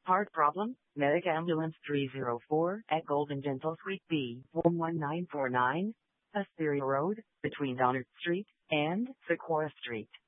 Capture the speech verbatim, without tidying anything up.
Heart problem? Medic Ambulance three oh four at Golden Dental Suite B, one one nine four nine, Asteria Road, between Donner Street and Sequoia Street.